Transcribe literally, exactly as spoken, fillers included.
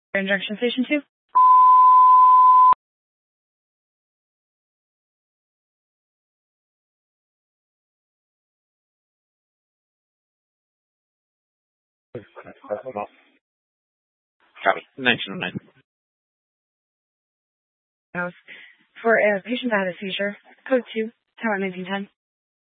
Injection Station two. Copy. nineteen oh nine. House. For a patient that had a seizure, code two, Tower nineteen ten.